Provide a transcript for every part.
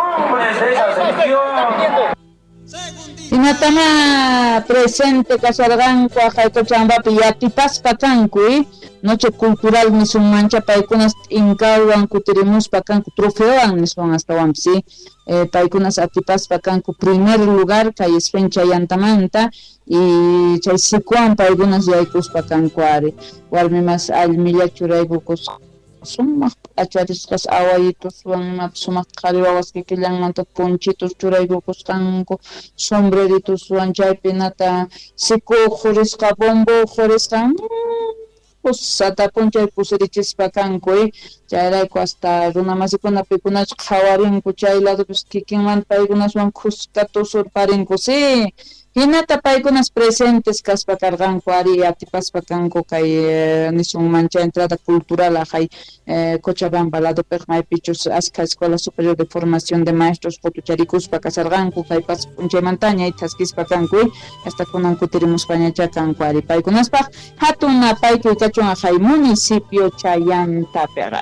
Inatama presente kasarganku ajaykuchanbapi yatipasqa kanku noche cultural nisun mancha paykunas inkawan kutirimuspa kanku trofeowan nisun astawanpi sí paykunas atipaspa kanku primer lugar kay Esfencha yantamanta y chay sikuwan paykunas yaykuspa kanku ari warmimas allmilla churaykukus sumaq acharisqas awayituswan sumaq qhari wawas kikillanmanta punchitus churaykukusqanku sombrerituswan chaypi nata siku uqurisqa bombo uqurisqa pusata punchay pusirichispa kanku chayrayku hasta runa masikunapikunachu qhawarinku chay ladopis kikinmanta paykunaswan khusqa tusurparinku sí hinata paykunas presentes kaspa karqanku ari atipaspa kanku kay nisun mancha entrada cultural hay Cochabamba ladopiq maypichus askha Escuela Superior de Formación de Maestros futucharikuspa kasarqanku kay punchaymantaña taskispa kanku hasta kunan kutirimuspañacha kanku ari paykunaspaq hatuna payku kachun hay municipio Chayantapiqa.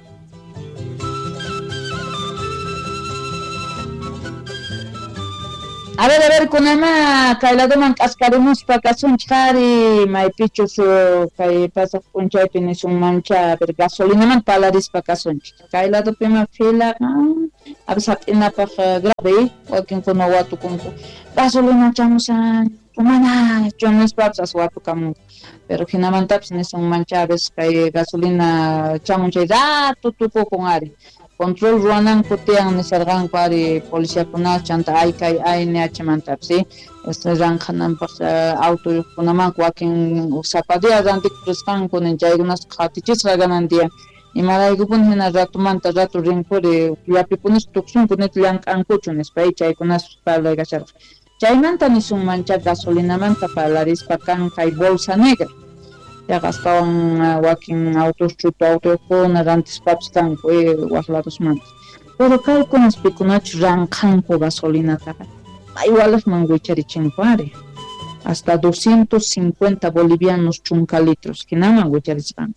A ver, kunama kayladoman k'askarimuspa kasunchari maypichus kay pasaq punchaypi nisun mancha gasolinaman palarispa kasunchik kayladopima fila abis hap'inapaq grave wakinkuna watukunku gasolina chamusan mana chonispapas aswatukamunku pero hinamantapis nisun mancha abis kay gasolina chamunchay ratu tukukun ari control ruananku tiyan nisarqanku ari policiakuna chanta aykay ANH-mantapis ranqhananpaq autokunamanku wakin zapadia rantikurisqanku chaykunas qhatichisqa ganantiyan imaraykupuni hina ratumanta ratu rinkuri llapipunis tuksunku nita llank'ankuchu nispa chaykunas parlaykacharqa chaymanta nisun mancha gasolinamanta parlarispa kan kay bolsa negra yaqastawan wakin autos chuto autokuna rantispapis kanku waqladosmanta pero kaykunaspikunachu ranqanku gasolinataqa maywalasman wicharichinku ari hasta 250 bolivianos chunka litros hinaman wicharisqanku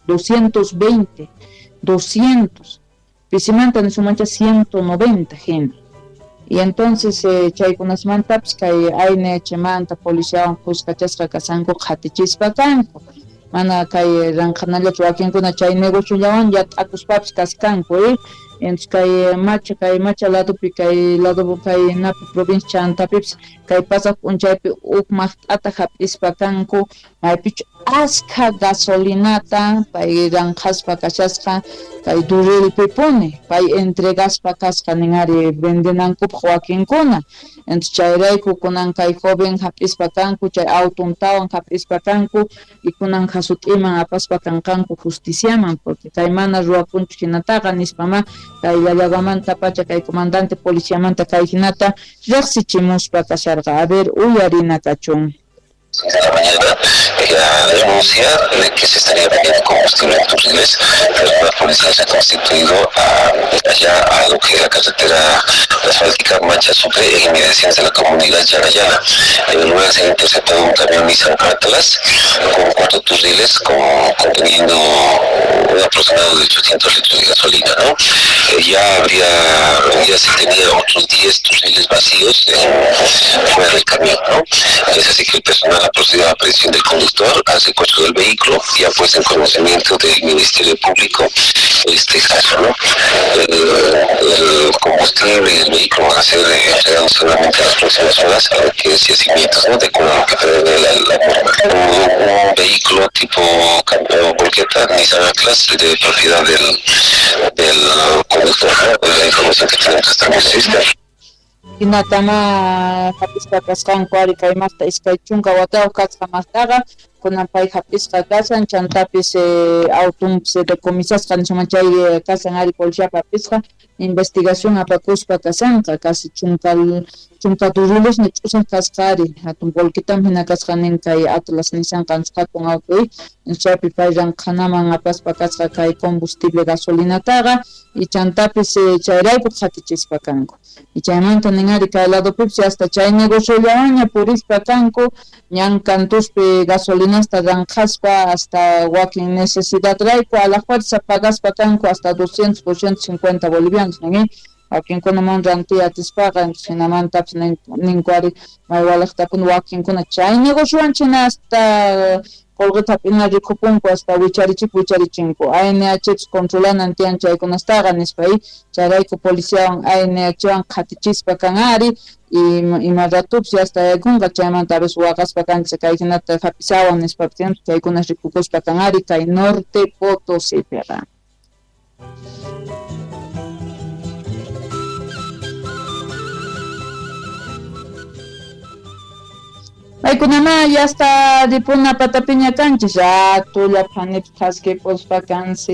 200 pisimanta nisun mancha 190 hina y entonces chaykunasmantapis kay ANH-manta policiawan kuskachasqa kasanku qhatichispa kanku mana kay ranqhanallachu wakinkuna chay negociollawan yat'akuspapis kaskanku entonces kay macha ladopi kay napi provincia Chantapipis kay pasaq p'unchaypi huk maqt'ata hap'ispa kanku maypichu askha gasolinata pay ranqaspa kashasqa kay Durilpipuni pay entregaspa kasqa ninari vendenankupaq wakinkuna entonces chayrayku kunan kay joven hap'ispa kanku chay autontawan hap'ispa kanku y kunan hasut'iman apaspa kanqanku justiciaman porque kay mana ruwakunchu hinataqa nispama kay Yayawamanta pacha kay comandante policiamanta kay hinata riqsichimuspa kasharqa a ver uyarina kachun. De la mañana la denuncia de que se estaría vendiendo combustible en Turriles, pero la policía se ha constituido allá a lo que es la carretera asfáltica Mancha Sucre en inmediaciones de la comunidad Yarayana. Luego se ha interceptado un camión Nissan Atlas con 4 turriles conteniendo un aproximado de 800 litros de gasolina, ¿no? Ya se tenía otros 10 turriles vacíos fuera del camión, ¿no? Es así que el personal ha procedido a la aprehensión del conductor, al secuestro del vehículo, ya puesto en conocimiento del Ministerio Público este caso, ¿no? El combustible y el vehículo van a ser entregados solamente en las próximas horas a lo que es yacimientos, ¿no? De acuerdo a lo que prevé la norma. Un vehículo tipo volqueta, Nissan Atlas, de propiedad del conductor, ¿no? La información que tenemos hasta el momento. Hinatama hapisqa kasqanku ari kaymaqta iskay chunka wataw kasqa maqtaqa kunan pay hapisqa kasan chantapis autunpis decomisasqa nisman chay kasan ari policía hapisqa investigación apakuspa kasanqa kasi chunka turriles ni ch'usaq kasqa ari hatun volquetam hina kasqa nin kay Atlas Nissan qansqakun auto chaypi pay ranqhanaman apaspa kasqa kay combustible gasolinataqa y chantapis chayrayku qhatichispa kanku y chaymanta ninari kay ladopipis hasta chay negociollawanña purispa kanku ñankantuspi gasolinasta ranqaspa hasta wakin necesidad rayku a la fuerza pagaspa kanku hasta 200, 250 bolivianos wakinkunaman rantiyatispaqa hinamantapas ninkuari maywalaqtapuni wakinkuna chay negociwanchina hasta Colgate hap'ina rikupunku hasta wicharichinku ANHX controlanan tiyan chaykunastaqa nispay chayrayku policiawan ANHwan qhatichispa kanari ima ratupsi hasta yaykunqa chaymanta abis waqaspa kanchis kay hinata hapisawan nispa chaykuna rikukuspa kanari kay Norte Potosipiqa. Aykunama ya está dipuna patapiña kanchis tulla phanipis qhaskipuspa kansi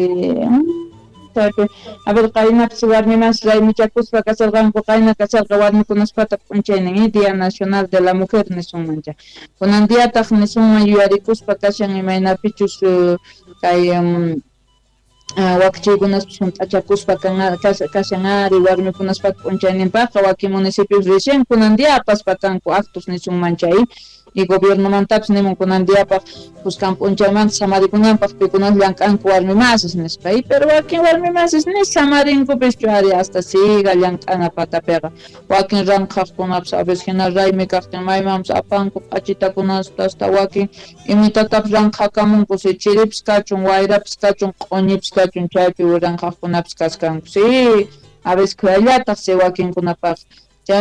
a ver qaynapis warmimas raymichakuspa kasarqanku qayna kasarqa warmikunaspata p'unchaynin Día Nacional de la Mujer nisunmancha kunan diyataq nisunman yuyarikuspa kashan imaynapichus kay wakichaykunaspis hunt'achakuspa kashanari warmikunaspaqa p'unchayninpaqa waki municipios recién kunandiapaspa kanku actos nisunmanchay y gobierno mantaps nimun kunandiapaq buscan p'unchaymanta samarikunanpaq pikunas llank'anku warmimasis nispay pero wakin warmimasis ni samarinkupischu ari hasta siga llank'ana patapiqa wakin ranqaqkunapas abis hina raymi kaqtin maymanpas apanku q'achitakunas hasta wakin imitatapas ranqakamunku si chiripis kachun wayrapis kachun q'uñipis kachun chaypi ranqaqkunapas kaskanku si abis khuyallataq si wakinkunapaq